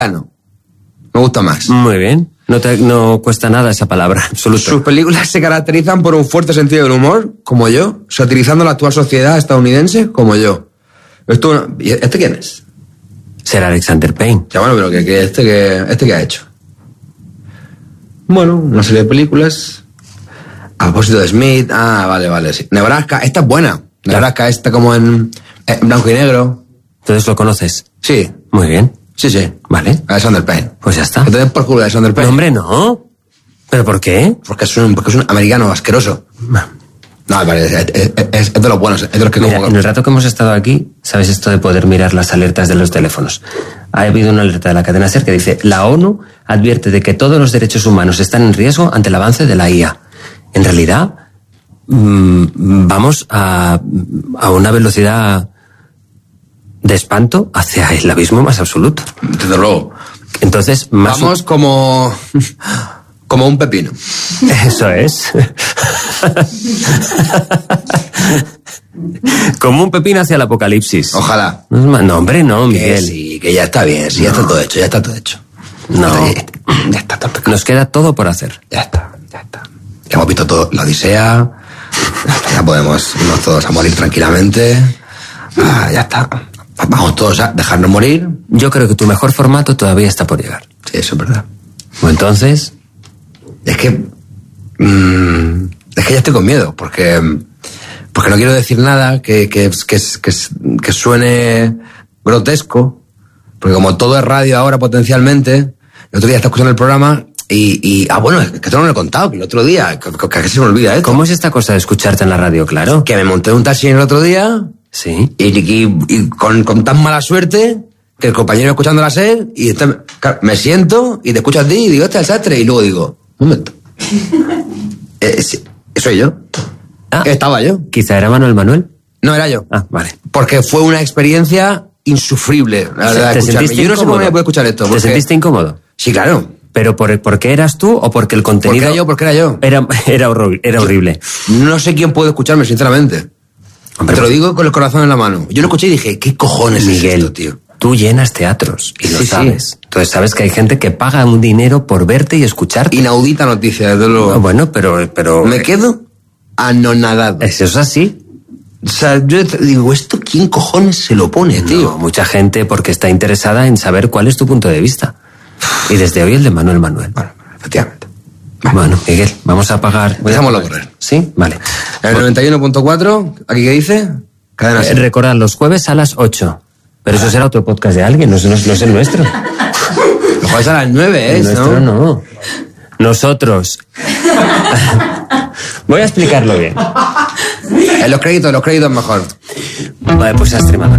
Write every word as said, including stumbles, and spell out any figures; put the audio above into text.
no. Me gusta más. Muy bien. No, te, no cuesta nada esa palabra, absoluto. Sus películas se caracterizan por un fuerte sentido del humor, como yo, satirizando la actual sociedad estadounidense, como yo. Esto, ¿Este quién es? Será Alexander Payne. Ya bueno, pero que, que este que este que ha hecho. Bueno, una serie de películas. A propósito de Smith, ah, vale, vale, sí. Nebraska, esta es buena. Nebraska, esta como en, en blanco y negro. Entonces lo conoces. Sí. Muy bien. Sí, sí. Vale. Alexander Payne. Pues ya está. Que te den por culo Alexander Payne. No, hombre, no. ¿Pero por qué? Porque es un, porque es un americano asqueroso. No, vale, es, es, es, es de los buenos, es de los que... Mira, como... en el rato que hemos estado aquí, ¿sabes esto de poder mirar las alertas de los teléfonos? Ha habido una alerta de la cadena SER que dice: la ONU advierte de que todos los derechos humanos están en riesgo ante el avance de la I A. En realidad, mmm, vamos a, a una velocidad de espanto hacia el abismo más absoluto. Desde luego. Entonces, más vamos un... como... como un pepino. Eso es. Como un pepino hacia el apocalipsis. Ojalá. No, hombre, no, Miguel. Que sí, que ya está bien, sí, no. Ya está todo hecho, ya está todo hecho. No. Ya, ya está todo hecho. Nos queda todo por hacer. Ya está, ya está. Ya hemos visto todo, la Odisea. Ya podemos irnos todos a morir tranquilamente. Ah, ya está. Vamos todos a dejarnos morir. Yo creo que tu mejor formato todavía está por llegar. Sí, eso es verdad. O entonces... Es que... Mmm, es que ya estoy con miedo, porque... Porque no quiero decir nada que, que, que, que, que suene grotesco, porque como todo es radio ahora potencialmente, el otro día estaba escuchando el programa y... y ah, bueno, es que esto no lo he contado, que el otro día, que, que, que se me olvida esto. ¿Cómo es esta cosa de escucharte en la radio, claro? Que me monté un taxi el otro día... Sí. Y, y, y con, con tan mala suerte que el compañero escuchando la SER y está, claro, me siento y te escucho a ti y digo, este es el sastre, y luego digo, un momento. eh, sí, soy yo. Ah, Estaba yo. Quizá era Manuel Manuel. No era yo. Ah, vale. Porque fue una experiencia insufrible, la verdad, ¿Te escucharme. sentiste Yo no sé cómo incómodo? me puedo escuchar esto. Porque... ¿Te sentiste incómodo? Sí, claro. ¿Pero por, porque eras tú o porque el contenido...? Porque era yo, porque era yo. Era, era, horrible, era horrible. No sé quién puede escucharme, sinceramente. Hombre, te lo digo con el corazón en la mano. Yo lo escuché y dije, ¿qué cojones Miguel, es esto, tío? Tú llenas teatros y lo Sí, sabes. sí. Entonces sabes que hay gente que paga un dinero por verte y escucharte. Inaudita noticia, desde luego. No, bueno, pero... pero Me quedo anonadado. ¿Eso es así? O sea, yo te digo, ¿esto quién cojones se lo pone, tío? No, mucha gente porque está interesada en saber cuál es tu punto de vista. Y desde hoy el de Manuel Manuel. Bueno, efectivamente. Vale. Bueno, Miguel, vamos a apagar... Dejámoslo correr. ¿Sí? Vale. El noventa y uno punto cuatro, ¿aquí qué dice? Cadena Eh, SER. recordad, los jueves a las ocho. Pero eso será otro podcast de alguien, no es, no es, no es el nuestro. Los jueves a las nueve, ¿eh? El nuestro ¿no? no. Nosotros. Voy a explicarlo bien. En los créditos, los créditos mejor. Vale, pues a Extremadura.